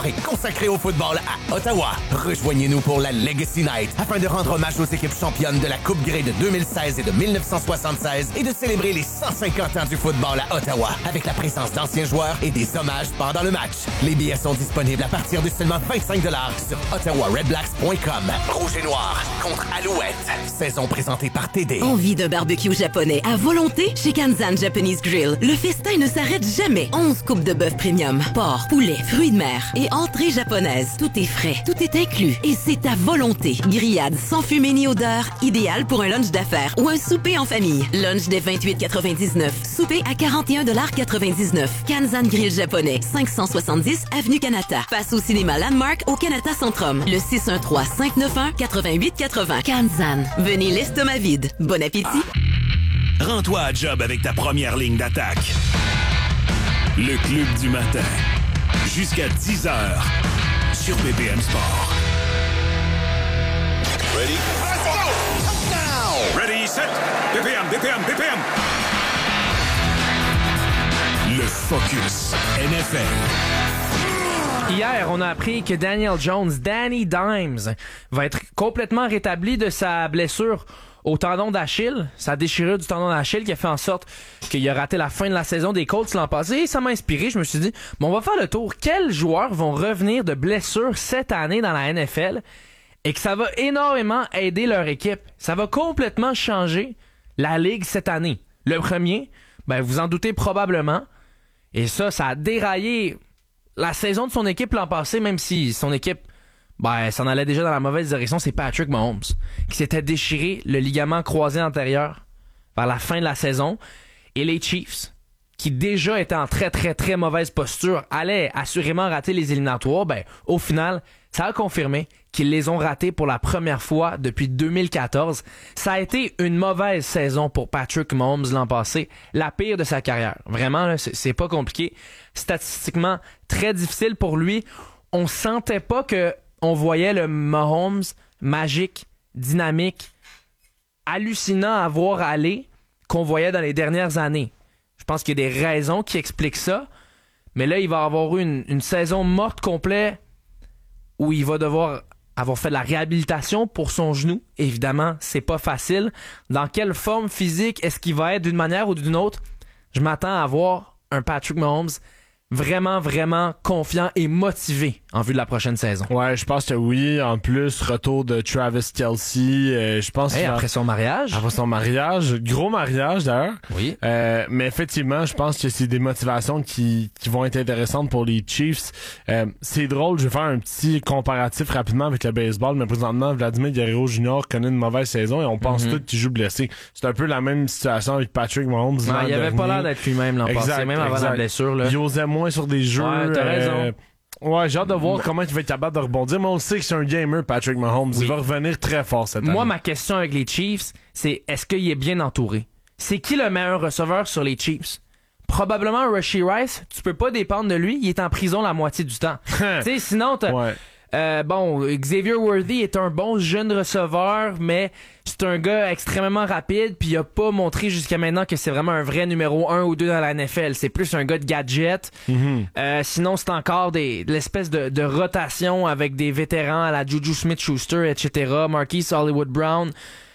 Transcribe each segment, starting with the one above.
est consacré au football à Ottawa. Rejoignez-nous pour la Legacy Night afin de rendre hommage aux équipes championnes de la Coupe Grey de 2016 et de 1976 et de célébrer les 150 ans du football à Ottawa avec la présence d'anciens joueurs et des hommages pendant le match. Les billets sont disponibles à partir de seulement 25$ sur ottawaredblacks.com. Rouge et noir contre Alouette. Saison présentée par TD. Envie d'un barbecue japonais à volonté chez Kanzan Japanese Grill. Le festin ne s'arrête jamais. 11 coupes de bœuf premium, porc, poulet, fruits de mer et entrée japonaise. Tout est frais, tout est inclus et c'est à volonté. Grillade sans fumée ni odeur, idéal pour un lunch d'affaires ou un souper en famille. Lunch dès 28,99. Souper à 41,99 $. Kanzan Grill japonais, 570 Avenue Kanata. Face au cinéma Landmark au Kanata Centrum. Le 613-591-8880. Kanzan. Venez l'estomac vide. Bon appétit. Rends-toi à job avec ta première ligne d'attaque. Le Club du matin. Jusqu'à 10h sur BPM Sport. Ready? Ready, set, BPM. Le Focus NFL. Hier, on a appris que Daniel Jones, Danny Dimes, va être complètement rétabli de sa blessure au tendon d'Achille, sa déchirure du tendon d'Achille qui a fait en sorte qu'il a raté la fin de la saison des Colts l'an passé. Et ça m'a inspiré, je me suis dit, bon, on va faire le tour. Quels joueurs vont revenir de blessures cette année dans la NFL et que ça va énormément aider leur équipe? Ça va complètement changer la ligue cette année. Le premier, ben vous en doutez probablement, et ça a déraillé la saison de son équipe l'an passé, même si son équipe s'en allait déjà dans la mauvaise direction. C'est Patrick Mahomes qui s'était déchiré le ligament croisé antérieur vers la fin de la saison. Et les Chiefs, qui déjà étaient en très très très mauvaise posture, allaient assurément rater les éliminatoires, au final, ça a confirmé qu'ils les ont ratés pour la première fois depuis 2014. Ça a été une mauvaise saison pour Patrick Mahomes l'an passé, la pire de sa carrière. Vraiment, là, c'est pas compliqué. Statistiquement, très difficile pour lui. On sentait pas que on voyait le Mahomes magique, dynamique, hallucinant à voir aller qu'on voyait dans les dernières années. Je pense qu'il y a des raisons qui expliquent ça, mais là, il va avoir eu une saison morte complète où il va devoir avoir fait de la réhabilitation pour son genou. Évidemment, c'est pas facile. Dans quelle forme physique est-ce qu'il va être d'une manière ou d'une autre? Je m'attends à voir un Patrick Mahomes vraiment, vraiment confiant et motivé en vue de la prochaine saison. Ouais, je pense que oui. En plus, retour de Travis Kelce. Je pense après son mariage. Après son mariage. Gros mariage, d'ailleurs. Oui. Mais effectivement, je pense que c'est des motivations qui vont être intéressantes pour les Chiefs. C'est drôle, je vais faire un petit comparatif rapidement avec le baseball, mais présentement, Vladimir Guerrero Jr. connaît une mauvaise saison et on pense tous qu'il joue blessé. C'est un peu la même situation avec Patrick Mahomes. Non, il avait pas l'air d'être lui-même l'an passé, même avant la blessure. Là. Il osait moins sur des jeux. Ouais, t'as raison. Ouais, j'ai hâte de voir comment il va être capable de rebondir, mais on le sait que c'est un gamer, Patrick Mahomes. Oui. Il va revenir très fort cette année. Moi, ma question avec les Chiefs, c'est est-ce qu'il est bien entouré? C'est qui le meilleur receveur sur les Chiefs? Probablement Rashee Rice. Tu peux pas dépendre de lui. Il est en prison la moitié du temps. Tu sais, sinon, Xavier Worthy est un bon jeune receveur, mais c'est un gars extrêmement rapide, puis il a pas montré jusqu'à maintenant que c'est vraiment un vrai numéro 1 ou 2 dans la NFL. C'est plus un gars de gadget. Sinon, c'est encore de l'espèce de rotation avec des vétérans à la Juju Smith-Schuster, etc. Marquise Hollywood Brown.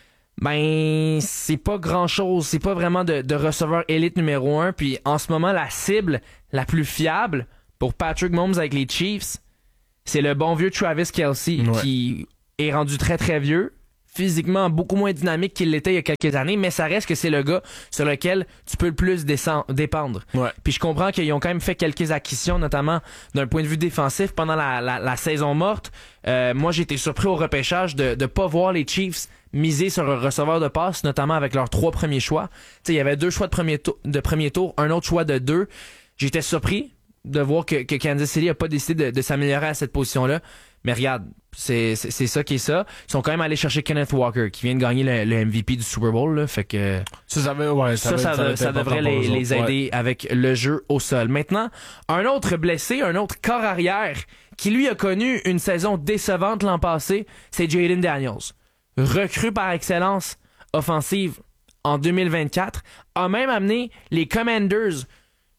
C'est pas grand-chose. C'est pas vraiment de receveur élite numéro 1. Puis en ce moment, la cible la plus fiable pour Patrick Mahomes avec les Chiefs, c'est le bon vieux Travis Kelce qui est rendu très très vieux, physiquement beaucoup moins dynamique qu'il l'était il y a quelques années, mais ça reste que c'est le gars sur lequel tu peux le plus dépendre. Ouais. Puis je comprends qu'ils ont quand même fait quelques acquisitions, notamment d'un point de vue défensif pendant la saison morte. Moi, j'ai été surpris au repêchage de pas voir les Chiefs miser sur un receveur de passe, notamment avec leurs 3 premiers choix. Il y avait 2 choix de premier tour, un autre choix de 2. J'étais surpris de voir que Kansas City a pas décidé de s'améliorer à cette position-là. Mais regarde, c'est ça qui est ça. Ils sont quand même allés chercher Kenneth Walker, qui vient de gagner le MVP du Super Bowl, là. Fait que ça devrait les aider avec le jeu au sol. Maintenant, un autre blessé, un autre corps arrière, qui lui a connu une saison décevante l'an passé, c'est Jayden Daniels. Recru par excellence offensive en 2024, a même amené les Commanders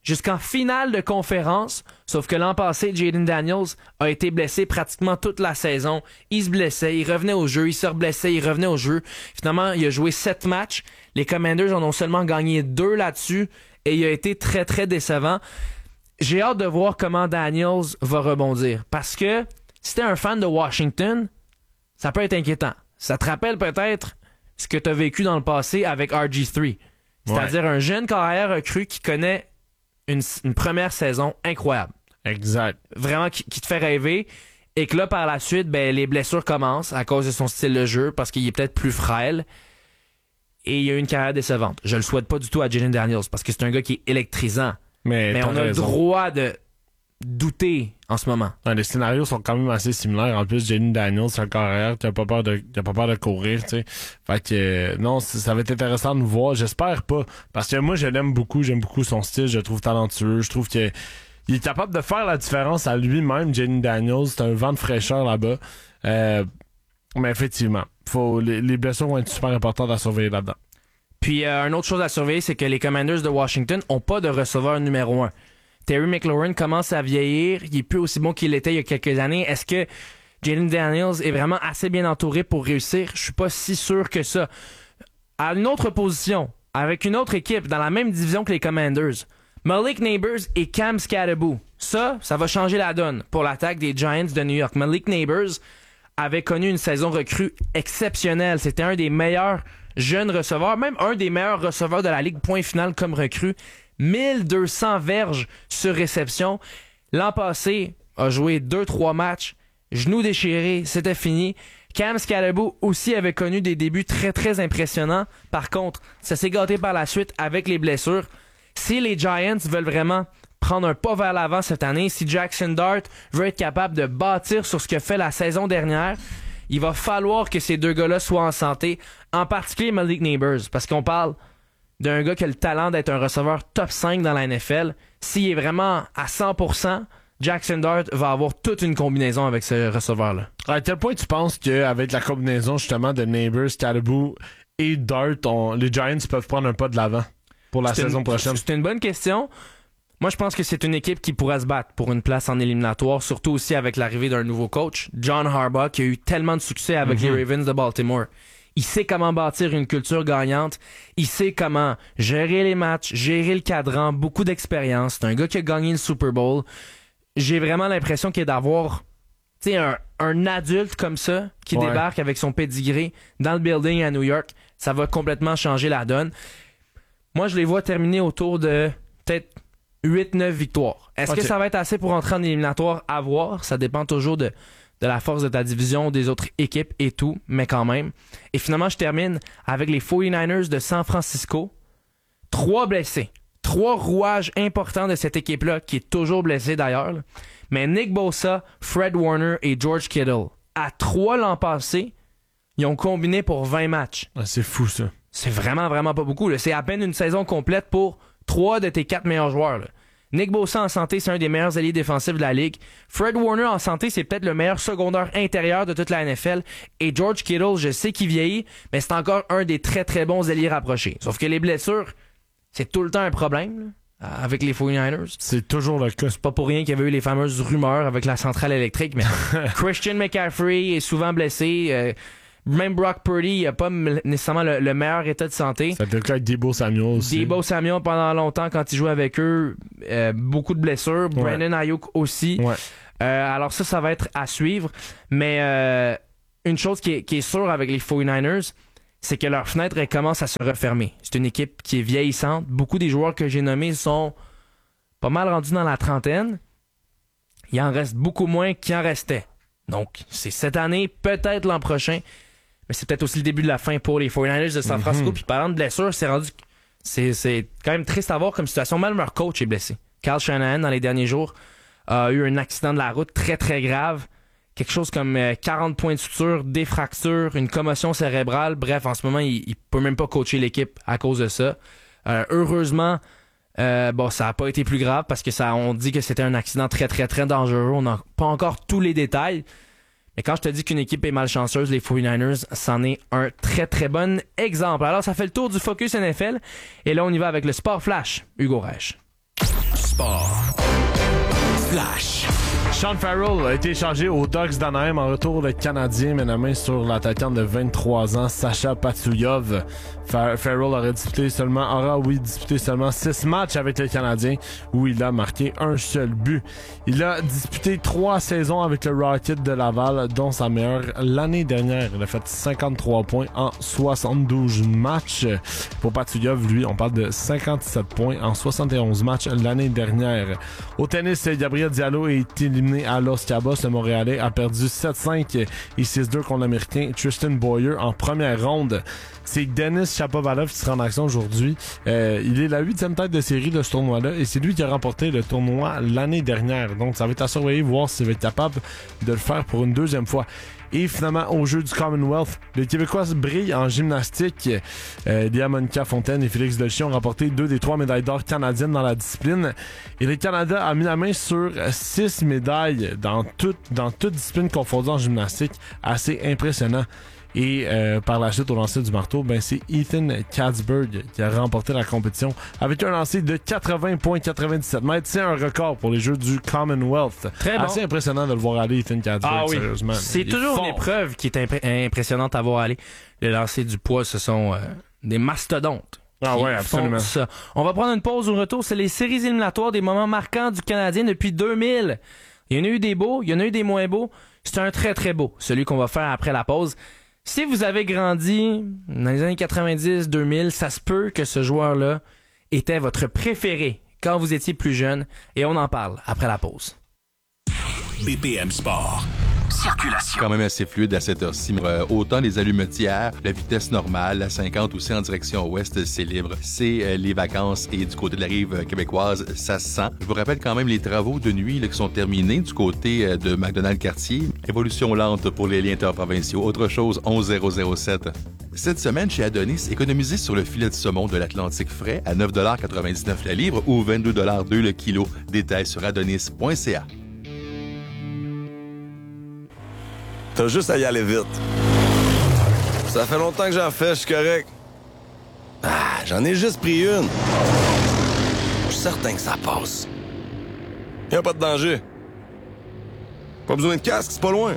jusqu'en finale de conférence, sauf que l'an passé, Jaden Daniels a été blessé pratiquement toute la saison. Il se blessait, il revenait au jeu, il se reblessait, il revenait au jeu. Finalement, il a joué 7 matchs. Les Commanders en ont seulement gagné 2 là-dessus et il a été très, très décevant. J'ai hâte de voir comment Daniels va rebondir parce que si t'es un fan de Washington, ça peut être inquiétant. Ça te rappelle peut-être ce que tu as vécu dans le passé avec RG3. C'est-à-dire un jeune carrière recrue qui connaît une première saison incroyable. Exact. Vraiment qui te fait rêver. Et que là, par la suite, les blessures commencent à cause de son style de jeu parce qu'il est peut-être plus frêle. Et il y a eu une carrière décevante. Je le souhaite pas du tout à Jaden Daniels parce que c'est un gars qui est électrisant. Mais on a le droit de douter en ce moment. Les scénarios sont quand même assez similaires. En plus, Jaden Daniels, c'est un carrière qui a pas peur de courir, tu sais. Fait que non, ça va être intéressant de voir. J'espère pas. Parce que moi, je l'aime beaucoup. J'aime beaucoup son style. Je le trouve talentueux. Je trouve qu'il est capable de faire la différence à lui-même, Jaden Daniels. C'est un vent de fraîcheur là-bas. Mais effectivement, les blessures vont être super importantes à surveiller là-dedans. Puis, une autre chose à surveiller, c'est que les Commanders de Washington ont pas de receveur numéro 1. Terry McLaurin commence à vieillir. Il est plus aussi bon qu'il était il y a quelques années. Est-ce que Jaden Daniels est vraiment assez bien entouré pour réussir? Je suis pas si sûr que ça. À une autre position, avec une autre équipe dans la même division que les Commanders, Malik Neighbors et Cam Skattebo. Ça va changer la donne pour l'attaque des Giants de New York. Malik Neighbors avait connu une saison recrue exceptionnelle. C'était un des meilleurs jeunes receveurs, même un des meilleurs receveurs de la Ligue, point final comme recrue. 1200 verges sur réception. L'an passé, a joué 2-3 matchs, genou déchiré, c'était fini. Cam Skattebo aussi avait connu des débuts très très impressionnants. Par contre, ça s'est gâté par la suite avec les blessures. Si les Giants veulent vraiment prendre un pas vers l'avant cette année, si Jackson Dart veut être capable de bâtir sur ce qu'il a fait la saison dernière, il va falloir que ces deux gars-là soient en santé, en particulier Malik Neighbors, parce qu'on parle d'un gars qui a le talent d'être un receveur top 5 dans la NFL. S'il est vraiment à 100%, Jackson Dart va avoir toute une combinaison avec ce receveur-là. À quel point tu penses qu'avec la combinaison justement de Neighbors, Skattebo et Dart, les Giants peuvent prendre un pas de l'avant pour la saison prochaine? C'est une bonne question. Moi, je pense que c'est une équipe qui pourrait se battre pour une place en éliminatoire, surtout aussi avec l'arrivée d'un nouveau coach, John Harbaugh, qui a eu tellement de succès avec les Ravens de Baltimore. Il sait comment bâtir une culture gagnante. Il sait comment gérer les matchs, gérer le cadran, beaucoup d'expérience. C'est un gars qui a gagné le Super Bowl. J'ai vraiment l'impression qu'il est d'avoir un adulte comme ça qui débarque avec son pedigree dans le building à New York. Ça va complètement changer la donne. Moi, je les vois terminer autour de peut-être 8-9 victoires. Est-ce que ça va être assez pour entrer en éliminatoire? À voir. Ça dépend toujours de la force de ta division, des autres équipes et tout, mais quand même. Et finalement, je termine avec les 49ers de San Francisco. 3 blessés. 3 rouages importants de cette équipe-là, qui est toujours blessée d'ailleurs. Mais Nick Bosa, Fred Warner et George Kittle, à 3 l'an passé, ils ont combiné pour 20 matchs. Ah, c'est fou, ça. C'est vraiment, vraiment pas beaucoup. Là. C'est à peine une saison complète pour 3 de tes 4 meilleurs joueurs. Là. Nick Bosa en santé, c'est un des meilleurs alliés défensifs de la Ligue. Fred Warner en santé, c'est peut-être le meilleur secondaire intérieur de toute la NFL. Et George Kittle, je sais qu'il vieillit, mais c'est encore un des très très bons alliés rapprochés. Sauf que les blessures, c'est tout le temps un problème là, avec les 49ers. C'est toujours le cas. C'est pas pour rien qu'il y avait eu les fameuses rumeurs avec la centrale électrique, mais Christian McCaffrey est souvent blessé. Même Brock Purdy, il n'a pas nécessairement le meilleur état de santé. C'était le cas avec Deebo Samuel aussi. Deebo Samuel, pendant longtemps, quand il jouait avec eux, beaucoup de blessures. Brandon Ayuk aussi. Ouais. Alors ça va être à suivre. Mais une chose qui est sûre avec les 49ers, c'est que leur fenêtre, elle commence à se refermer. C'est une équipe qui est vieillissante. Beaucoup des joueurs que j'ai nommés sont pas mal rendus dans la trentaine. Il en reste beaucoup moins qu'il en restait. Donc, c'est cette année, peut-être l'an prochain. Mais c'est peut-être aussi le début de la fin pour les 49ers de San Francisco. Puis parlant de blessures, c'est quand même triste à voir comme situation. Même leur coach est blessé. Kyle Shanahan, dans les derniers jours, a eu un accident de la route très, très grave. Quelque chose comme 40 points de suture, des fractures, une commotion cérébrale. Bref, en ce moment, il peut même pas coacher l'équipe à cause de ça. Heureusement, ça n'a pas été plus grave parce que on dit que c'était un accident très, très, très dangereux. On n'a pas encore tous les détails. Mais quand je te dis qu'une équipe est malchanceuse, les 49ers, c'en est un très très bon exemple. Alors ça fait le tour du Focus NFL. Et là, on y va avec le Sport Flash. Hugo Reich. Sport. Flash. Sean Farrell a été échangé aux Ducks d'Anaheim. En retour, le Canadien met la main sur l'attaquant de 23 ans, Sacha Patsuyov. Farrell aura disputé seulement 6 matchs avec le Canadien où il a marqué un seul but. Il a disputé 3 saisons avec le Rocket de Laval, dont sa meilleure l'année dernière. Il a fait 53 points en 72 matchs. Pour Patsuyov, lui, on parle de 57 points en 71 matchs l'année dernière. Au tennis, Gabriel Diallo est éliminé à Los Cabos. Le Montréalais a perdu 7-5 et 6-2 contre l'Américain Tristan Boyer en première ronde. C'est Denis Shapovalov qui sera en action aujourd'hui. Il est la 8e tête de série de ce tournoi-là et c'est lui qui a remporté le tournoi l'année dernière. Donc ça va être à surveiller, voir s'il va être capable de le faire pour une deuxième fois. Et finalement, au jeu du Commonwealth, les Québécois brillent en gymnastique. Léa Monica Fontaine et Félix Delchie ont remporté 2 des 3 médailles d'or canadiennes dans la discipline. Et le Canada a mis la main sur 6 médailles dans toute discipline confondue en gymnastique. Assez impressionnant. Et par la suite, au lancer du marteau, c'est Ethan Katzberg qui a remporté la compétition avec un lancer de 80,97 mètres. C'est un record pour les Jeux du Commonwealth. Très bon. Assez impressionnant de le voir aller, Ethan Katzberg, sérieusement. C'est toujours une épreuve qui est impressionnante à voir aller. Le lancer du poids, ce sont des mastodontes. Ah ouais, absolument. Ça. On va prendre une pause au retour. C'est les séries éliminatoires des moments marquants du Canadien depuis 2000. Il y en a eu des beaux, il y en a eu des moins beaux. C'est un très très beau, celui qu'on va faire après la pause. Si vous avez grandi dans les années 90-2000, ça se peut que ce joueur-là était votre préféré quand vous étiez plus jeune. Et on en parle après la pause. BPM Sport. Circulation. Quand même assez fluide à cette heure-ci. Autant les allumetières, la vitesse normale, la 50 aussi en direction ouest, c'est libre. C'est les vacances et du côté de la rive québécoise, ça se sent. Je vous rappelle quand même les travaux de nuit qui sont terminés du côté de McDonald-Cartier. Évolution lente pour les liens interprovinciaux. Autre chose, 11007. Cette semaine, chez Adonis, économisez sur le filet de saumon de l'Atlantique frais à 9,99$ la livre ou 22,2$ le kilo. Détails sur adonis.ca. T'as juste à y aller vite. Ça fait longtemps que j'en fais, je suis correct. J'en ai juste pris une. Je suis certain que ça passe. Y'a pas de danger. Pas besoin de casque, c'est pas loin.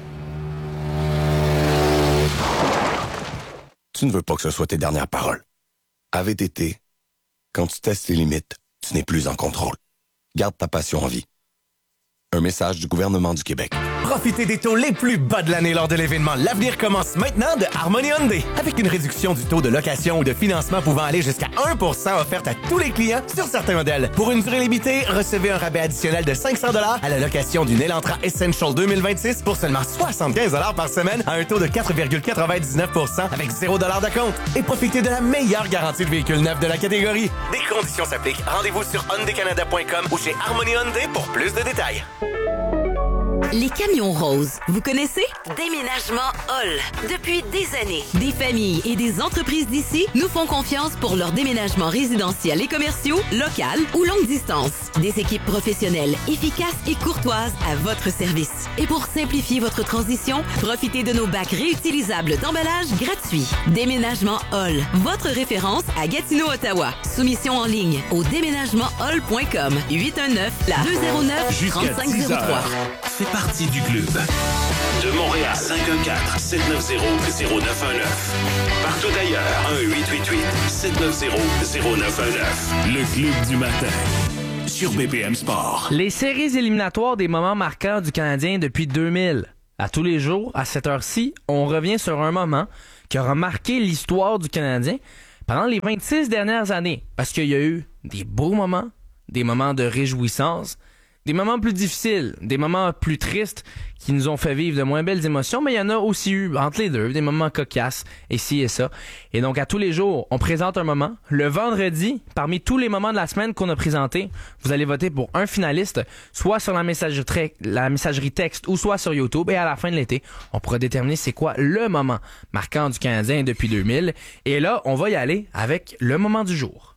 Tu ne veux pas que ce soit tes dernières paroles. À VTT, quand tu testes les limites, tu n'es plus en contrôle. Garde ta passion en vie. Un message du gouvernement du Québec. Profitez des taux les plus bas de l'année lors de l'événement L'Avenir commence maintenant de Harmony Hyundai. Avec une réduction du taux de location ou de financement pouvant aller jusqu'à 1% offerte à tous les clients sur certains modèles. Pour une durée limitée, recevez un rabais additionnel de 500$ à la location d'une Elantra Essential 2026 pour seulement 75$ par semaine à un taux de 4,99% avec 0$ d'acompte. Et profitez de la meilleure garantie de véhicule neuf de la catégorie. Des conditions s'appliquent. Rendez-vous sur hyundaicanada.com ou chez Harmony Hyundai pour plus de détails. Les camions roses, vous connaissez? Déménagement Hall. Depuis des années, des familles et des entreprises d'ici nous font confiance pour leurs déménagements résidentiels et commerciaux, local ou longue distance. Des équipes professionnelles, efficaces et courtoises à votre service. Et pour simplifier votre transition, profitez de nos bacs réutilisables d'emballage gratuits. Déménagement Hall, votre référence à Gatineau, Ottawa. Soumission en ligne au déménagementhall.com 819-209-3503. Fais partie du club. De Montréal, 514-790-0919. Partout ailleurs, 1-888-790-0919. Le club du matin. Sur BPM Sport. Les séries éliminatoires des moments marquants du Canadien depuis 2000. À tous les jours, à cette heure-ci, on revient sur un moment qui aura marqué l'histoire du Canadien pendant les 26 dernières années. Parce qu'il y a eu des beaux moments, des moments de réjouissance, des moments plus difficiles, des moments plus tristes qui nous ont fait vivre de moins belles émotions, mais il y en a aussi eu entre les deux, des moments cocasses, ici et ça. Et donc, à tous les jours, on présente un moment. Le vendredi, parmi tous les moments de la semaine qu'on a présentés, vous allez voter pour un finaliste, soit sur la messagerie texte ou soit sur YouTube. Et à la fin de l'été, on pourra déterminer c'est quoi le moment marquant du Canadien depuis 2000. Et là, on va y aller avec le moment du jour.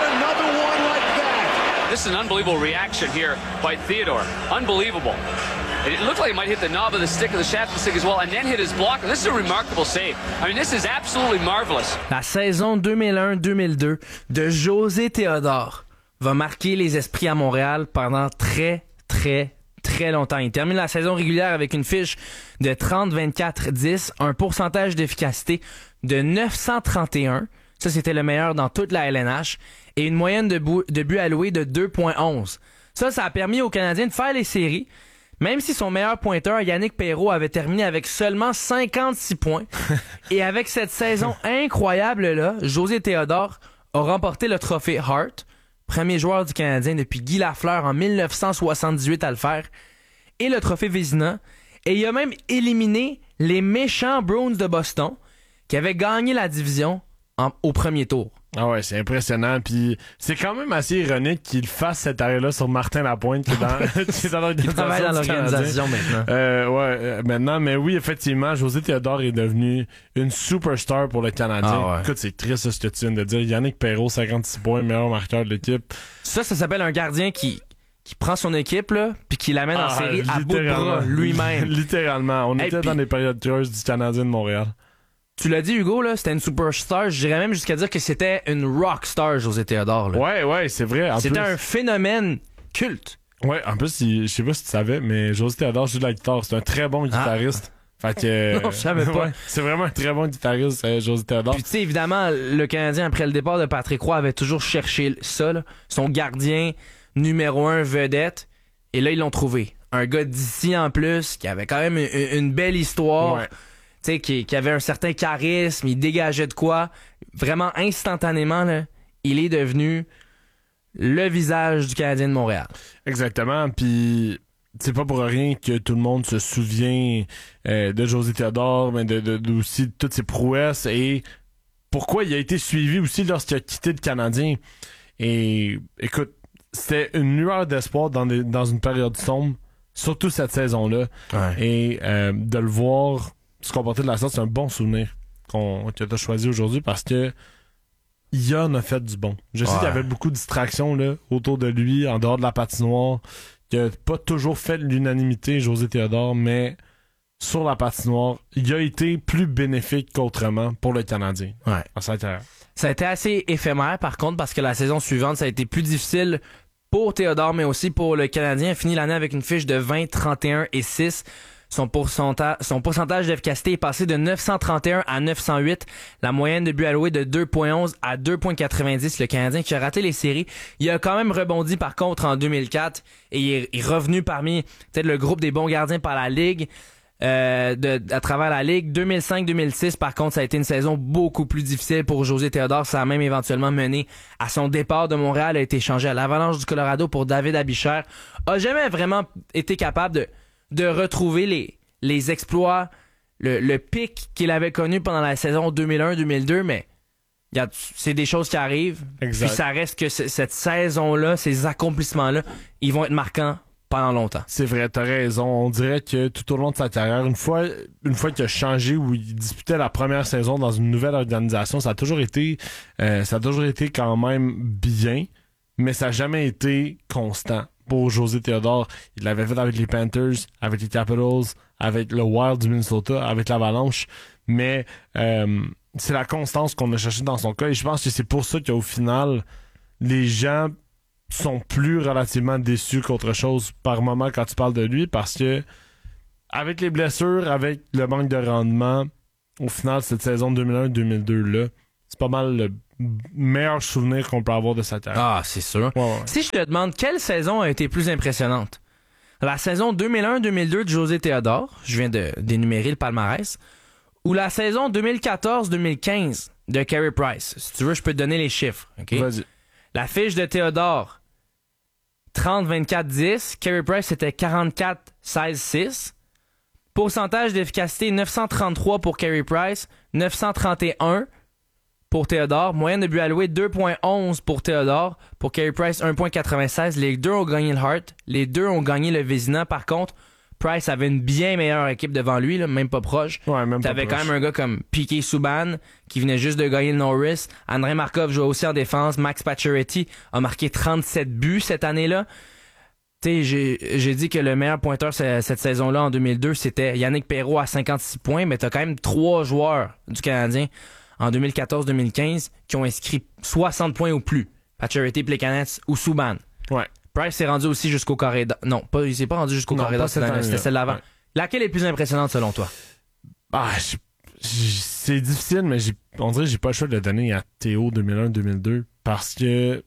This is an unbelievable reaction here by Theodore. Unbelievable. It looked like it might hit the knob of the stick, of the shaft of the stick as well, and then hit his blocker. This is a remarkable save. I mean, this is absolutely marvelous. La saison 2001-2002 de José Théodore va marquer les esprits à Montréal pendant très longtemps. Il termine la saison régulière avec une fiche de 30-24-10, un pourcentage d'efficacité de 931. Ça, c'était le meilleur dans toute la LNH. Et une moyenne de buts alloués de 2.11. Ça a permis aux Canadiens de faire les séries, même si son meilleur pointeur, Yannick Perreault, avait terminé avec seulement 56 points. Et avec cette saison incroyable-là, José Théodore a remporté le trophée Hart, premier joueur du Canadien depuis Guy Lafleur en 1978 à le faire, et le trophée Vézina. Et il a même éliminé les méchants Bruins de Boston, qui avaient gagné la division au premier tour. Ah ouais, c'est impressionnant. Puis c'est quand même assez ironique qu'il fasse cet arrêt-là sur Martin Lapointe qui est dans l'organisation. Il travaille dans l'organisation maintenant. Maintenant, mais oui, effectivement, José Théodore est devenu une superstar pour le Canadien. Ah ouais. Écoute, c'est triste ce que tu viens de dire. Yannick Perreault, 56 points, meilleur marqueur de l'équipe. Ça s'appelle un gardien qui prend son équipe là, puis qui l'amène en série à bout de bras lui-même. Littéralement. On était dans les périodes creuses du Canadien de Montréal. Tu l'as dit, Hugo, là, c'était une superstar. Je dirais même jusqu'à dire que c'était une rockstar, José Théodore. Là. Ouais, c'est vrai. C'était un phénomène culte. Ouais, en plus, je sais pas si tu savais, mais José Théodore joue de la guitare. C'est un très bon guitariste. Fait que, non, je savais pas. Ouais, c'est vraiment un très bon guitariste, José Théodore. Puis tu sais, évidemment, le Canadien, après le départ de Patrick Roy, avait toujours cherché ça, là. Son gardien numéro 1 vedette. Et là, ils l'ont trouvé. Un gars d'ici en plus, qui avait quand même une belle histoire. Ouais. Tu sais, qui avait un certain charisme, il dégageait de quoi. Vraiment instantanément, là, il est devenu le visage du Canadien de Montréal. Exactement, puis c'est pas pour rien que tout le monde se souvient de José Théodore, mais de aussi de toutes ses prouesses et pourquoi il a été suivi aussi lorsqu'il a quitté le Canadien. Et écoute, c'était une lueur d'espoir dans une période sombre, surtout cette saison-là. Ouais. Et de le voir se comporter de la sorte, c'est un bon souvenir que tu as choisi aujourd'hui parce que il en a fait du bon. Je sais qu'il y avait beaucoup de distractions là, autour de lui, en dehors de la patinoire. Il n'a pas toujours fait l'unanimité, José Théodore, mais sur la patinoire, il a été plus bénéfique qu'autrement pour le Canadien. Ouais. Ça a été assez éphémère, par contre, parce que la saison suivante, ça a été plus difficile pour Théodore, mais aussi pour le Canadien. Il a fini l'année avec une fiche de 20, 31 et 6. Son pourcentage d'efficacité est passé de 931 à 908. La moyenne de buts alloués de 2.11 à 2.90. Le Canadien qui a raté les séries. Il a quand même rebondi par contre en 2004 et il est revenu parmi peut-être le groupe des bons gardiens par la Ligue. À travers la Ligue. 2005-2006, par contre, ça a été une saison beaucoup plus difficile pour José Théodore. Ça a même éventuellement mené à son départ de Montréal. A été échangé à l'Avalanche du Colorado pour David Abichère. A jamais vraiment été capable de retrouver les exploits, le pic qu'il avait connu pendant la saison 2001-2002, mais c'est des choses qui arrivent. Exact. Puis ça reste que cette saison-là, ces accomplissements-là, ils vont être marquants pendant longtemps. C'est vrai, t'as raison. On dirait que tout au long de sa carrière, une fois qu'il a changé ou il disputait la première saison dans une nouvelle organisation, ça a toujours été quand même bien, mais ça n'a jamais été constant. Pour José Théodore, il l'avait fait avec les Panthers, avec les Capitals, avec le Wild du Minnesota, avec l'Avalanche, mais c'est la constance qu'on a cherché dans son cas et je pense que c'est pour ça qu'au final, les gens sont plus relativement déçus qu'autre chose par moment quand tu parles de lui parce que avec les blessures, avec le manque de rendement, au final, cette saison 2001-2002 là, c'est pas mal le meilleur souvenir qu'on peut avoir de sa carrière. Ah, c'est sûr. Ouais. Si je te demande quelle saison a été plus impressionnante, la saison 2001-2002 de José Théodore, je viens d'énumérer le palmarès, ou la saison 2014-2015 de Carey Price. Si tu veux, je peux te donner les chiffres. Okay? Vas-y. La fiche de Théodore, 30-24-10. Carey Price, c'était 44-16-6. Pourcentage d'efficacité, 933 pour Carey Price, 931 pour Théodore. Moyenne de buts alloués, 2.11 pour Théodore. Pour Carey Price, 1.96. Les deux ont gagné le Hart. Les deux ont gagné le Vézina. Par contre, Price avait une bien meilleure équipe devant lui, là, même pas proche. Ouais, même T'avais pas quand proche. même un gars comme Piquet Subban, qui venait juste de gagner le Norris. Andrei Markov jouait aussi en défense. Max Pacioretty a marqué 37 buts cette année-là. Tu sais, j'ai dit que le meilleur pointeur cette saison-là, en 2002, c'était Yannick Perreault à 56 points, mais t'as quand même 3 joueurs du Canadien en 2014-2015 qui ont inscrit 60 points ou plus. Pacioretty, Plekanec ou Subban. Ouais. Price s'est rendu aussi jusqu'au corridor. Non, il s'est pas rendu jusqu'au corridor, c'était celle d'avant. Ouais. Laquelle est plus impressionnante selon toi? C'est difficile, mais on dirait que j'ai pas le choix de le donner à Théo 2001-2002 parce que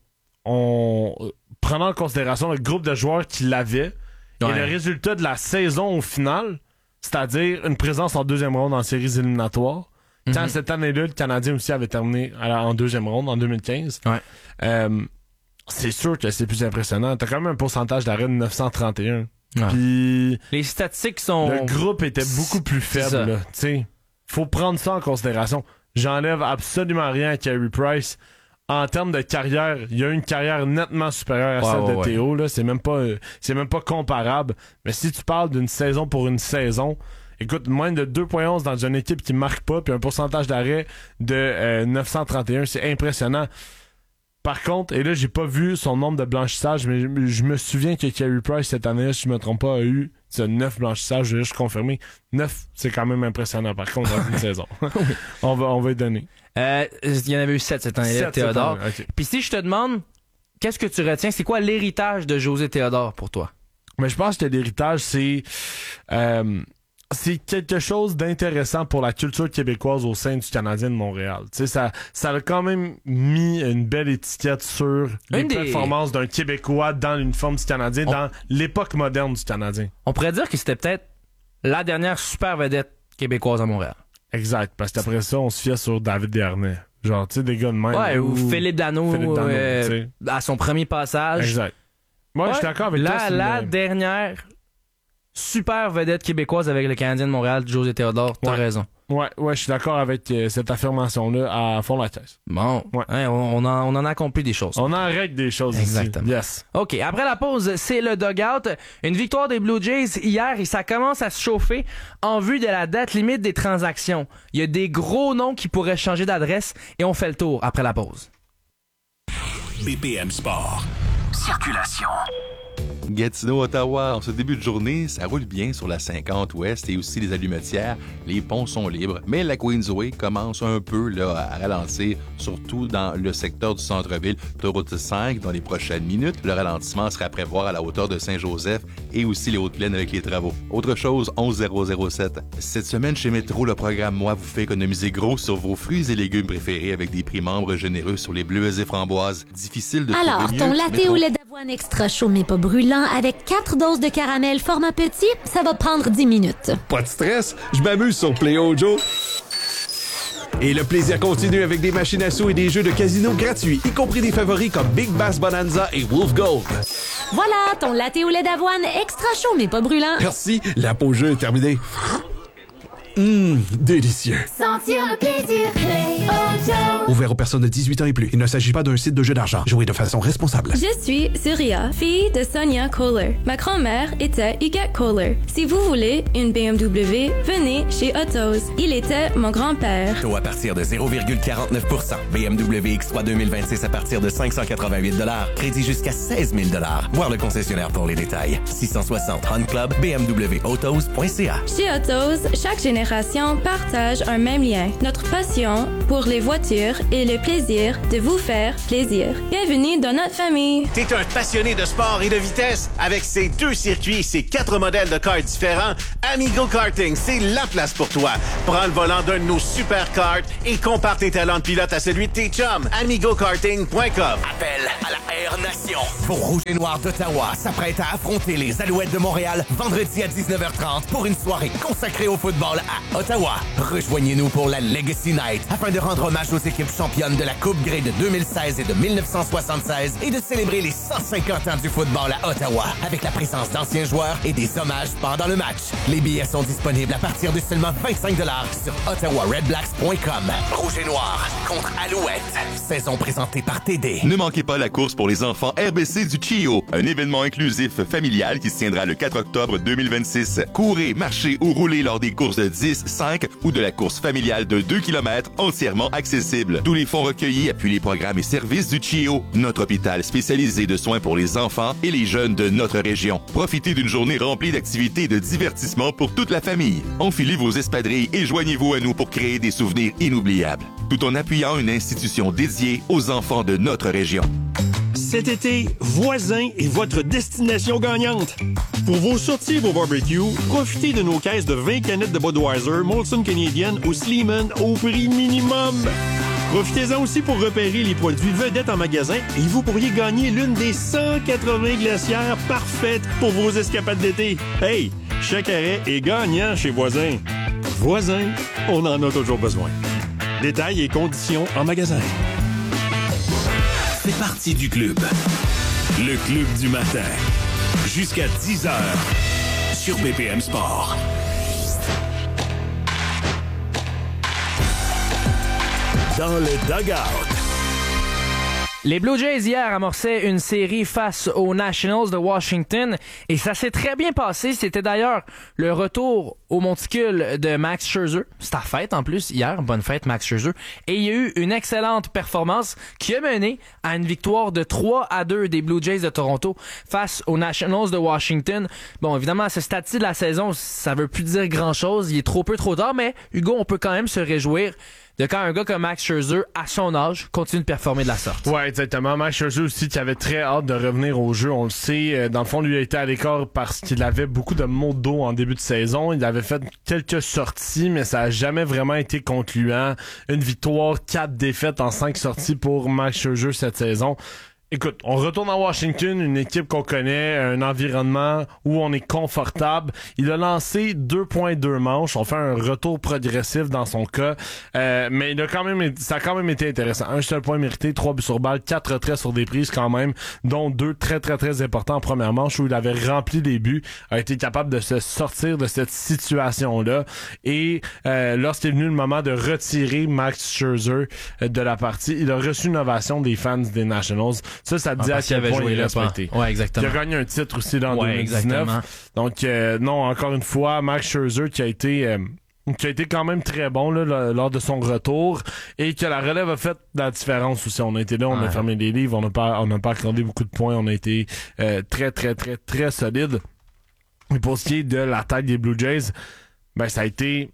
prenant en considération le groupe de joueurs qui l'avaient et le résultat de la saison au final, c'est-à-dire une présence en deuxième ronde en séries éliminatoires. Quand cette année-là, le Canadien aussi avait terminé en deuxième ronde en 2015. Ouais. C'est sûr que c'est plus impressionnant. T'as quand même un pourcentage d'arrêt de 931. Ouais. Puis les statistiques sont... Le groupe était beaucoup plus faible. Là, t'sais. Faut prendre ça en considération. J'enlève absolument rien à Carey Price. En termes de carrière, il y a une carrière nettement supérieure à celle de Théo. Là. C'est même pas comparable. Mais si tu parles d'une saison pour une saison, écoute, moins de 2.11 dans une équipe qui marque pas, puis un pourcentage d'arrêt de 931, c'est impressionnant. Par contre, et là, j'ai pas vu son nombre de blanchissages, mais je me souviens que Carey Price, cette année-là, si je me trompe pas, a eu 9 blanchissages, je vais juste confirmer. 9, c'est quand même impressionnant, par contre, dans une saison. On va y donner. Il y en avait eu 7 cette année-là, Théodore. Okay. Puis si je te demande, qu'est-ce que tu retiens? C'est quoi l'héritage de José Théodore pour toi? Mais je pense que l'héritage, c'est quelque chose d'intéressant pour la culture québécoise au sein du Canadien de Montréal. Tu sais, ça a quand même mis une belle étiquette sur les performances d'un Québécois dans l'uniforme du Canadien, dans l'époque moderne du Canadien. On pourrait dire que c'était peut-être la dernière super vedette québécoise à Montréal. Exact, parce qu'après ça, on se fiait sur David Desharnais. Genre, tu sais, des gars de même. Ouais, ou Philippe Danault à son premier passage. Exact. Moi, je suis d'accord avec toi. La dernière super vedette québécoise avec le Canadien de Montréal, José Théodore, t'as raison. Ouais, je suis d'accord avec cette affirmation-là à fond la caisse. Bon, on en a accompli des choses. On en règle des choses. Exactement. Ici. Yes. OK, après la pause, c'est le dugout. Une victoire des Blue Jays hier et ça commence à se chauffer en vue de la date limite des transactions. Il y a des gros noms qui pourraient changer d'adresse et on fait le tour après la pause. BPM Sport. Circulation. Gatineau, Ottawa, en ce début de journée, ça roule bien sur la 50 ouest et aussi les Allumetières. Les ponts sont libres, mais la Queensway commence un peu à ralentir, surtout dans le secteur du centre-ville. Autoroute 5, dans les prochaines minutes, le ralentissement sera à prévoir à la hauteur de Saint-Joseph et aussi les Hautes-Plaines avec les travaux. Autre chose, 11007. Cette semaine, chez Métro, le programme Moi vous fait économiser gros sur vos fruits et légumes préférés avec des prix membres généreux sur les bleuets et framboises. Difficile de Alors, trouver mieux. ton latte au lait d'avoine extra chaud mais pas brûlant avec 4 doses de caramel format petit, ça va prendre 10 minutes. Pas de stress, je m'amuse sur Play-O Joe. Et le plaisir continue avec des machines à sous et des jeux de casino gratuits, y compris des favoris comme Big Bass Bonanza et Wolf Gold. Voilà, ton latte au lait d'avoine extra chaud mais pas brûlant. Merci, la pause jeu est terminée. Délicieux. Sentir le plaisir, Play-O Joe. Ouvert aux personnes de 18 ans et plus. Il ne s'agit pas d'un site de jeu d'argent. Jouez de façon responsable. Je suis Surya, fille de Sonia Kohler. Ma grand-mère était Huguette Kohler. Si vous voulez une BMW, venez chez Autos. Il était mon grand-père. Taux à partir de 0,49%. BMW X3 2026 à partir de 588 $. Crédit jusqu'à 16 000 $. Voir le concessionnaire pour les détails. 660 Hunt Club, bmwautos.ca. Chez Autos, chaque génération partage un même lien. Notre passion pour les voitures et le plaisir de vous faire plaisir. Bienvenue dans notre famille. T'es un passionné de sport et de vitesse? Avec ses 2 circuits et ses 4 modèles de cars différents, Amigo Karting, c'est la place pour toi. Prends le volant d'un de nos super karts et compare tes talents de pilote à celui de tes chums. AmigoKarting.com. Appel à la Air Nation. Pour Rouge et Noir d'Ottawa s'apprête à affronter les Alouettes de Montréal vendredi à 19h30 pour une soirée consacrée au football à Ottawa. Rejoignez-nous pour la Legacy Night afin de rendre hommage aux équipes championnes de la Coupe Grey de 2016 et de 1976 et de célébrer les 150 ans du football à Ottawa avec la présence d'anciens joueurs et des hommages pendant le match. Les billets sont disponibles à partir de seulement 25 $ sur ottawaredblacks.com. Rouge et Noir contre Alouette. Saison présentée par TD. Ne manquez pas la course pour les enfants RBC du CHIO, un événement inclusif familial qui se tiendra le 4 octobre 2026. Courez, marchez ou roulez lors des courses de 10 10, 5 ou de la course familiale de 2 km entièrement accessible. Tous les fonds recueillis appuient les programmes et services du CHIO, notre hôpital spécialisé de soins pour les enfants et les jeunes de notre région. Profitez d'une journée remplie d'activités et de divertissement pour toute la famille. Enfilez vos espadrilles et joignez-vous à nous pour créer des souvenirs inoubliables, tout en appuyant une institution dédiée aux enfants de notre région. Cet été, Voisin est votre destination gagnante. Pour vos sorties et vos barbecues, profitez de nos caisses de 20 canettes de Budweiser, Molson Canadian ou Sleeman au prix minimum. Profitez-en aussi pour repérer les produits vedettes en magasin et vous pourriez gagner l'une des 180 glacières parfaites pour vos escapades d'été. Hey, chaque arrêt est gagnant chez Voisin. Voisin, on en a toujours besoin. Détails et conditions en magasin. C'est parti du club. Le club du matin. Jusqu'à 10h sur BPM Sport. Dans le dugout. Les Blue Jays hier amorçaient une série face aux Nationals de Washington et ça s'est très bien passé. C'était d'ailleurs le retour au monticule de Max Scherzer. C'était à fête en plus hier. Bonne fête Max Scherzer. Et il y a eu une excellente performance qui a mené à une victoire de 3-2 des Blue Jays de Toronto face aux Nationals de Washington. Bon, évidemment, à ce stade-ci de la saison, ça veut plus dire grand-chose. Il est trop peu trop tard, mais Hugo, on peut quand même se réjouir de quand un gars comme Max Scherzer, à son âge, continue de performer de la sorte. Ouais, exactement. Max Scherzer aussi, qui avait très hâte de revenir au jeu. On le sait. Dans le fond, lui a été à l'écart parce qu'il avait beaucoup de maux de dos en début de saison. Il avait fait quelques sorties, mais ça a jamais vraiment été concluant. Une victoire, 4 défaites en 5 sorties pour Max Scherzer cette saison. Écoute, on retourne à Washington, une équipe qu'on connaît, un environnement où on est confortable. Il a lancé 2.2 manches. On fait un retour progressif dans son cas. Mais ça a quand même été intéressant. Un seul point mérité, 3 buts sur balle, 4 retraits sur des prises quand même, dont 2 très, très, très importants en première manche où il avait rempli des buts, a été capable de se sortir de cette situation-là. Et lorsqu'il est venu le moment de retirer Max Scherzer de la partie, il a reçu une ovation des fans des Nationals. Ça te dit à quel point il est respecté. Ouais, exactement. Il a gagné un titre aussi dans 2019. Exactement. Donc, non, encore une fois, Max Scherzer qui a été quand même très bon là, lors de son retour et que la relève a fait la différence aussi. On a été là, on a fermé les livres, on n'a pas accordé beaucoup de points, on a été très, très, très, très solide. Et pour ce qui est de l'attaque des Blue Jays, ben ça a été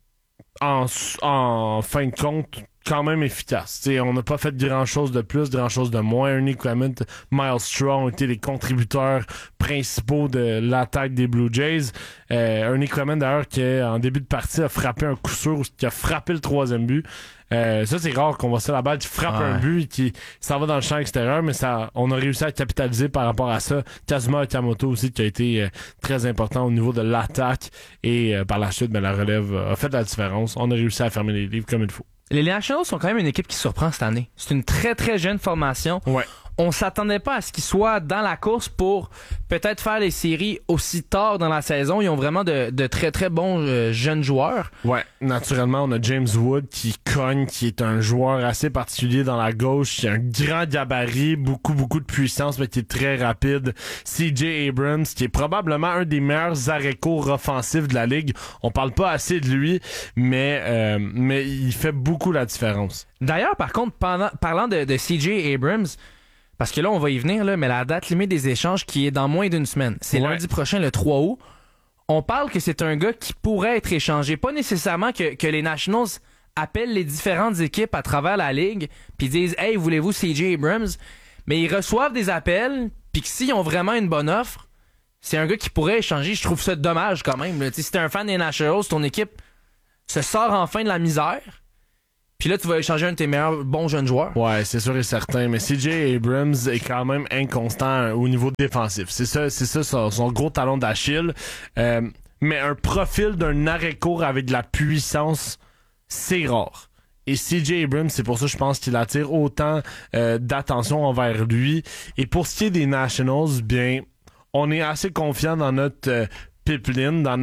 en fin de compte quand même efficace. T'sais, on n'a pas fait grand-chose de plus, grand-chose de moins. Ernie Clement, Miles Straw ont été les contributeurs principaux de l'attaque des Blue Jays. Ernie Clement, d'ailleurs, qui en début de partie a frappé un coup sûr, qui a frappé le 3e but. Ça, c'est rare qu'on voit ça, la balle qui frappe un but et qui s'en va dans le champ extérieur, mais on a réussi à capitaliser par rapport à ça. Kazuma Okamoto aussi, qui a été très important au niveau de l'attaque. Et par la suite, la relève a fait la différence. On a réussi à fermer les livres comme il faut. Les Nationals sont quand même une équipe qui surprend cette année. C'est une très très jeune formation. Ouais. On s'attendait pas à ce qu'ils soient dans la course pour peut-être faire les séries aussi tard dans la saison. Ils ont vraiment de très très bons jeunes joueurs. Ouais, naturellement, on a James Wood qui cogne, qui est un joueur assez particulier dans la gauche, qui a un grand gabarit, beaucoup de puissance, mais qui est très rapide. CJ Abrams, qui est probablement un des meilleurs arrêts-courts offensifs de la ligue. On parle pas assez de lui, mais il fait beaucoup la différence. D'ailleurs, par contre, parlant de CJ Abrams, parce que là, on va y venir, là, mais la date limite des échanges qui est dans moins d'une semaine. C'est lundi prochain, le 3 août. On parle que c'est un gars qui pourrait être échangé. Pas nécessairement que les Nationals appellent les différentes équipes à travers la ligue puis disent « Hey, voulez-vous CJ Abrams? » Mais ils reçoivent des appels puis que s'ils ont vraiment une bonne offre, c'est un gars qui pourrait échanger. Je trouve ça dommage quand même. Si t'es un fan des Nationals, ton équipe se sort enfin de la misère. Puis là, tu vas échanger un de tes meilleurs bons jeunes joueurs. Ouais, c'est sûr et certain. Mais CJ Abrams est quand même inconstant au niveau défensif. C'est ça son gros talon d'Achille. Mais un profil d'un arrêt-court avec de la puissance, c'est rare. Et CJ Abrams, c'est pour ça je pense qu'il attire autant d'attention envers lui. Et pour ce qui est des Nationals, bien, on est assez confiant dans notre pipeline, dans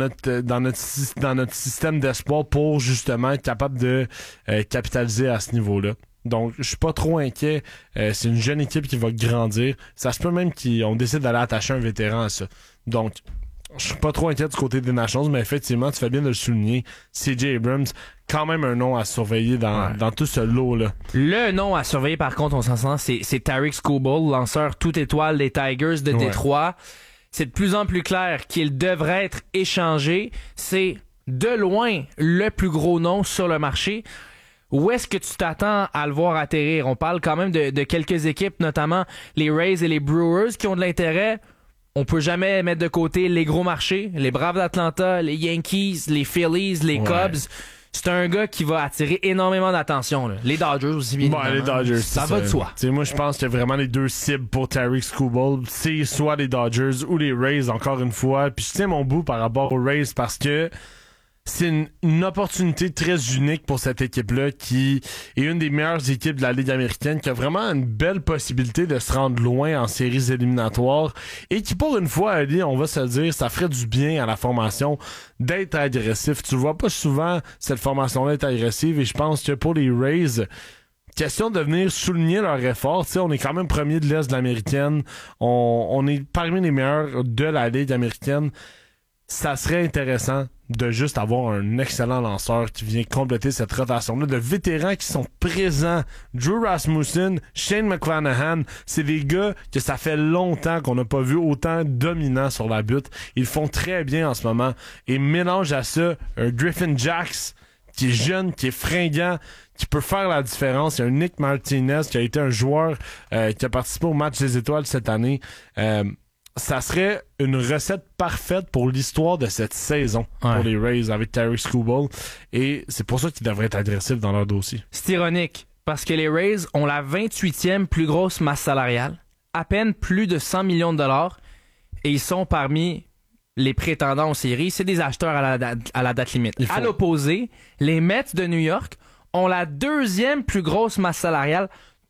notre système d'espoir pour justement être capable de capitaliser à ce niveau-là. Donc, je suis pas trop inquiet. C'est une jeune équipe qui va grandir. Ça se peut même qu'on décide d'aller attacher un vétéran à ça. Donc, je suis pas trop inquiet du côté des Nationals, mais effectivement, tu fais bien de le souligner. C.J. Abrams, quand même un nom à surveiller dans tout ce lot-là. Le nom à surveiller, par contre, on s'en sent, c'est Tarik Skubal, lanceur toute étoile des Tigers de Détroit. C'est de plus en plus clair qu'il devrait être échangé. C'est de loin le plus gros nom sur le marché. Où est-ce que tu t'attends à le voir atterrir? On parle quand même de quelques équipes, notamment les Rays et les Brewers, qui ont de l'intérêt. On peut jamais mettre de côté les gros marchés, les Braves d'Atlanta, les Yankees, les Phillies, les Cubs. C'est un gars qui va attirer énormément d'attention. Là. Les Dodgers aussi, bien évidemment. Les Dodgers, ça va de soi. T'sais, moi, je pense qu'il y a vraiment les deux cibles pour Tarik Skubal. C'est soit les Dodgers ou les Rays, encore une fois. Puis je tiens mon bout par rapport aux Rays parce que c'est une opportunité très unique pour cette équipe-là qui est une des meilleures équipes de la Ligue américaine, qui a vraiment une belle possibilité de se rendre loin en séries éliminatoires et qui, pour une fois, Ali, on va se le dire, ça ferait du bien à la formation d'être agressif. Tu vois pas souvent cette formation-là être agressive et je pense que pour les Rays, question de venir souligner leur effort. T'sais, on est quand même premier de l'Est de l'américaine. On est parmi les meilleurs de la Ligue américaine. Ça serait intéressant de juste avoir un excellent lanceur qui vient compléter cette rotation-là de vétérans qui sont présents. Drew Rasmussen, Shane McClanahan, c'est des gars que ça fait longtemps qu'on n'a pas vu autant dominants sur la butte. Ils font très bien en ce moment. Et mélange à ça un Griffin Jax qui est jeune, qui est fringant, qui peut faire la différence. Il y a un Nick Martinez qui a été un joueur qui a participé au match des étoiles cette année. Ça serait une recette parfaite pour l'histoire de cette saison pour les Rays avec Tarik Skubal et c'est pour ça qu'ils devraient être agressifs dans leur dossier. C'est ironique parce que les Rays ont la 28e plus grosse masse salariale, à peine plus de 100 millions de dollars et ils sont parmi les prétendants aux séries. C'est des acheteurs à la date limite. À l'opposé, les Mets de New York ont la 2e plus grosse masse salariale,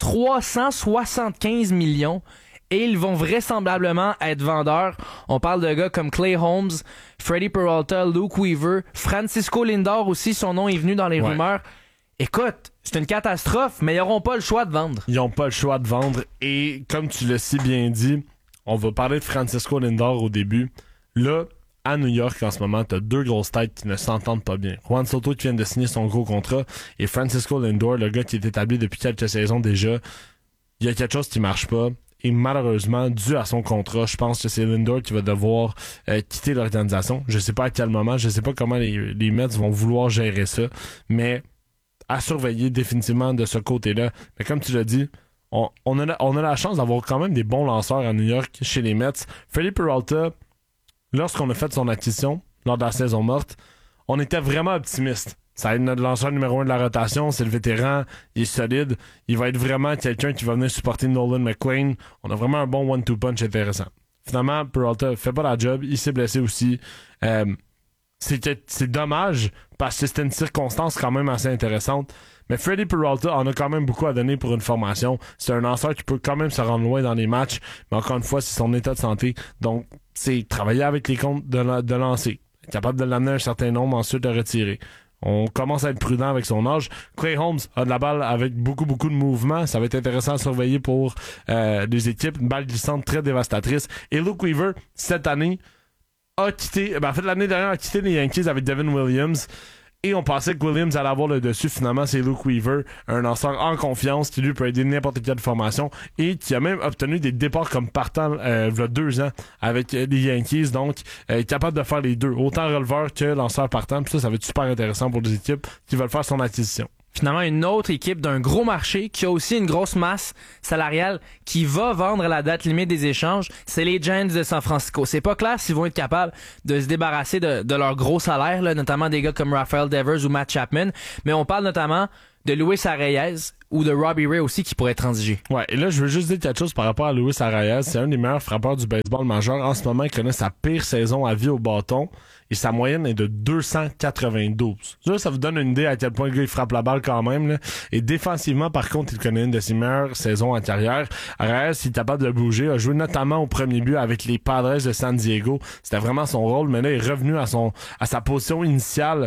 375 millions. Et ils vont vraisemblablement être vendeurs. On parle de gars comme Clay Holmes, Freddie Peralta, Luke Weaver, Francisco Lindor aussi, son nom est venu dans les rumeurs. Écoute, c'est une catastrophe, mais ils n'auront pas le choix de vendre. Ils n'ont pas le choix de vendre. Et comme tu l'as si bien dit, on va parler de Francisco Lindor au début. Là, à New York, en ce moment, t'as deux grosses têtes qui ne s'entendent pas bien. Juan Soto qui vient de signer son gros contrat et Francisco Lindor, le gars qui est établi depuis quelques saisons déjà. Il y a quelque chose qui marche pas. Et malheureusement, dû à son contrat, je pense que c'est Lindor qui va devoir quitter l'organisation. Je sais pas à quel moment, je sais pas comment les Mets vont vouloir gérer ça, mais à surveiller définitivement de ce côté-là. Mais comme tu l'as dit, on a la chance d'avoir quand même des bons lanceurs à New York chez les Mets. Freddie Peralta, lorsqu'on a fait son acquisition lors de la saison morte, on était vraiment optimiste. Ça va être notre lanceur numéro 1 de la rotation, c'est le vétéran, il est solide, il va être vraiment quelqu'un qui va venir supporter Nolan McLean. On a vraiment un bon one-two punch intéressant. Finalement, Peralta fait pas la job, il s'est blessé aussi. C'est dommage parce que c'était une circonstance quand même assez intéressante. Mais Freddie Peralta en a quand même beaucoup à donner pour une formation. C'est un lanceur qui peut quand même se rendre loin dans les matchs, mais encore une fois, c'est son état de santé. Donc, c'est travailler avec les comptes de lancer. Capable de l'amener à un certain nombre, ensuite de retirer. On commence à être prudent avec son âge. Clay Holmes a de la balle avec beaucoup de mouvements. Ça va être intéressant à surveiller pour les équipes. Une balle glissante très dévastatrice. Et Luke Weaver, cette année, a quitté... l'année dernière, a quitté les Yankees avec Devin Williams. Et on pensait que Williams allait avoir le dessus. Finalement, c'est Luke Weaver, un lanceur en confiance qui lui peut aider n'importe quelle formation et qui a même obtenu des départs comme partant il y a 2 ans avec les Yankees. Donc, capable de faire les deux, autant releveur que lanceur partant. Puis ça va être super intéressant pour les équipes qui veulent faire son acquisition. Finalement, une autre équipe d'un gros marché qui a aussi une grosse masse salariale qui va vendre à la date limite des échanges, c'est les Giants de San Francisco. C'est pas clair s'ils vont être capables de se débarrasser de leur gros salaire, là, notamment des gars comme Rafael Devers ou Matt Chapman, mais on parle notamment de Luis Arraez ou de Robbie Ray aussi qui pourrait transiger. Ouais, et là, je veux juste dire quelque chose par rapport à Luis Arraez. C'est un des meilleurs frappeurs du baseball majeur. En ce moment, il connaît sa pire saison à vie au bâton et sa moyenne est de 292. Ça vous donne une idée à quel point le gars il frappe la balle quand même. Là. Et défensivement, par contre, il connaît une de ses meilleures saisons en carrière. Arraez, il est capable de bouger, a joué notamment au premier but avec les Padres de San Diego. C'était vraiment son rôle, mais là, il est revenu à sa position initiale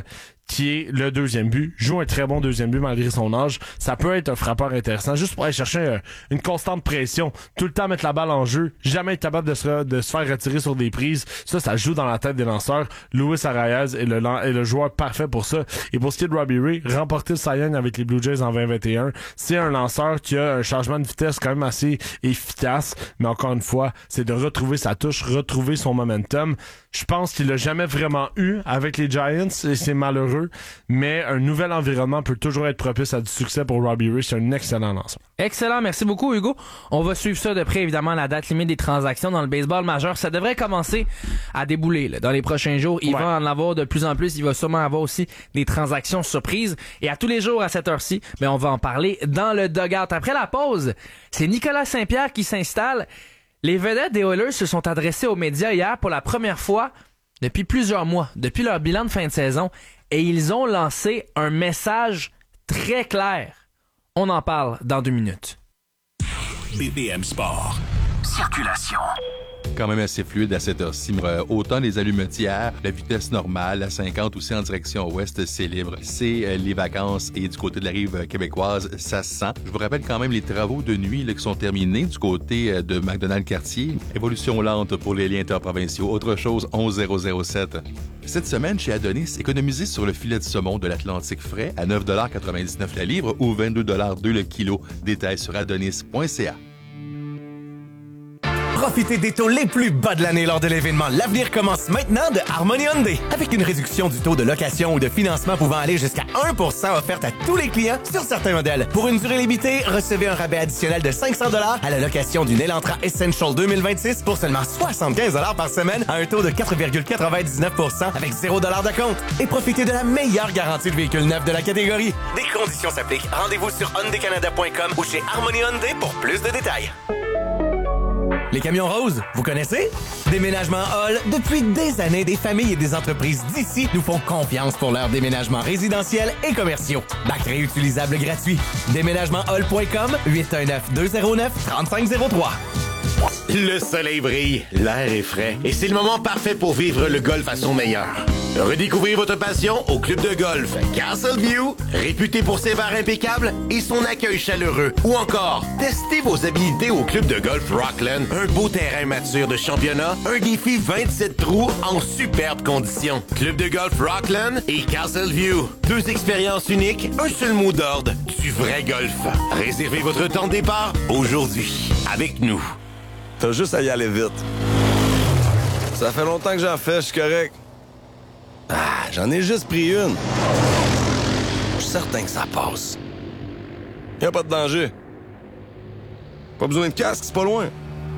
qui est le deuxième but, joue un très bon deuxième but malgré son âge. Ça peut être un frappeur intéressant, juste pour aller chercher une constante pression, tout le temps mettre la balle en jeu, jamais être capable de se faire retirer sur des prises. Ça joue dans la tête des lanceurs. Luis Arraez est le joueur parfait pour ça. Et pour ce qui est de Robbie Ray, remporter le Cy Young avec les Blue Jays en 2021, c'est un lanceur qui a un changement de vitesse quand même assez efficace, mais encore une fois, c'est de retrouver sa touche, retrouver son momentum. Je pense qu'il l'a jamais vraiment eu avec les Giants et c'est malheureux, mais un nouvel environnement peut toujours être propice à du succès pour Robbie Ray. C'est un excellent lanceur. Excellent, merci beaucoup Hugo. On va suivre ça de près, évidemment, la date limite des transactions dans le baseball majeur. Ça devrait commencer à débouler là, dans les prochains jours. Il va en avoir de plus en plus. Il va sûrement avoir aussi des transactions surprises. Et à tous les jours à cette heure-ci, mais on va en parler dans le dugout. Après la pause, c'est Nicolas Saint-Pierre qui s'installe. Les vedettes des Oilers se sont adressées aux médias hier pour la première fois depuis plusieurs mois, depuis leur bilan de fin de saison, et ils ont lancé un message très clair. On en parle dans 2 minutes. BPM Sport. Circulation. Quand même assez fluide à cette heure-ci. Autant les allumetières, la vitesse normale, la 50 aussi en direction ouest, c'est libre. C'est les vacances et du côté de la rive québécoise, ça se sent. Je vous rappelle quand même les travaux de nuit qui sont terminés du côté de McDonald-Cartier. Évolution lente pour les liens interprovinciaux. Autre chose, 11007. Cette semaine, chez Adonis, économisez sur le filet de saumon de l'Atlantique frais à 9,99$ la livre ou 22,2$ le kilo. Détails sur adonis.ca. Profitez des taux les plus bas de l'année lors de l'événement L'Avenir commence maintenant de Harmony Hyundai. Avec une réduction du taux de location ou de financement pouvant aller jusqu'à 1% offerte à tous les clients sur certains modèles. Pour une durée limitée, recevez un rabais additionnel de $500 à la location d'une Elantra Essential 2026 pour seulement $75 par semaine à un taux de 4,99% avec $0 d'acompte. Et profitez de la meilleure garantie de véhicule neuf de la catégorie. Des conditions s'appliquent. Rendez-vous sur hyundaicanada.com ou chez Harmony Hyundai pour plus de détails. Les camions roses, vous connaissez? Déménagement Hall, depuis des années, des familles et des entreprises d'ici nous font confiance pour leurs déménagements résidentiels et commerciaux. Bac réutilisable gratuit. Déménagementhall.com, 819-209-3503. Le soleil brille, l'air est frais et c'est le moment parfait pour vivre le golf à son meilleur. Redécouvrez votre passion au club de golf Castleview, réputé pour ses bars impeccables et son accueil chaleureux. Ou encore, testez vos habilités au club de golf Rockland, un beau terrain mature de championnat, un défi 27 trous en superbes conditions. Club de golf Rockland et Castleview, 2 expériences uniques, un seul mot d'ordre, du vrai golf. Réservez votre temps de départ aujourd'hui avec nous. T'as juste à y aller vite. Ça fait longtemps que j'en fais, je suis correct. J'en ai juste pris une. Je suis certain que ça passe. Y'a pas de danger. Pas besoin de casque, c'est pas loin.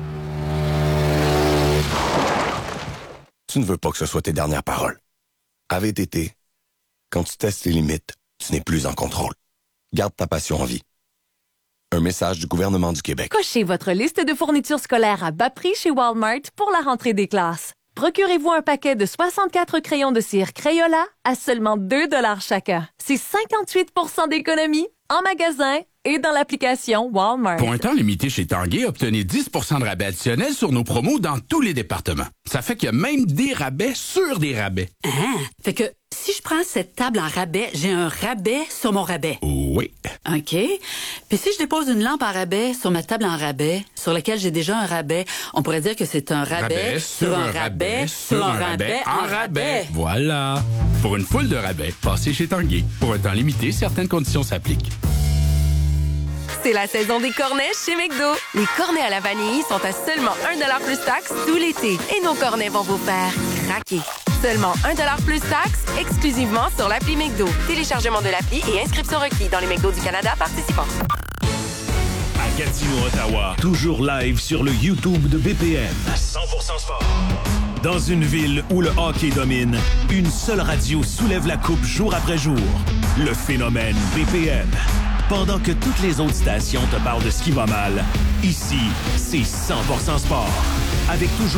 Tu ne veux pas que ce soit tes dernières paroles. À VTT, quand tu testes tes limites, tu n'es plus en contrôle. Garde ta passion en vie. Un message du gouvernement du Québec. Cochez votre liste de fournitures scolaires à bas prix chez Walmart pour la rentrée des classes. Procurez-vous un paquet de 64 crayons de cire Crayola à seulement $2 chacun. C'est 58% d'économie en magasin et dans l'application Walmart. Pour un temps limité chez Tanguay, obtenez 10% de rabais additionnel sur nos promos dans tous les départements. Ça fait qu'il y a même des rabais sur des rabais. Fait que si je prends cette table en rabais, j'ai un rabais sur mon rabais. Oui. OK. Puis si je dépose une lampe en rabais sur ma table en rabais, sur laquelle j'ai déjà un rabais, on pourrait dire que c'est un rabais sur un rabais sur un rabais en rabais. Voilà. Pour une foule de rabais, passez chez Tanguay. Pour un temps limité, certaines conditions s'appliquent. C'est la saison des cornets chez McDo. Les cornets à la vanille sont à seulement $1 plus taxes tout l'été. Et nos cornets vont vous faire craquer. Seulement $1 plus taxes, exclusivement sur l'appli McDo. Téléchargement de l'appli et inscription requis dans les McDo du Canada participants. À Gatineau, Ottawa, toujours live sur le YouTube de BPM. 100% sport. Dans une ville où le hockey domine, une seule radio soulève la coupe jour après jour. Le phénomène BPM. Pendant que toutes les autres stations te parlent de ce qui va mal, ici, c'est 100% sport. Avec toujours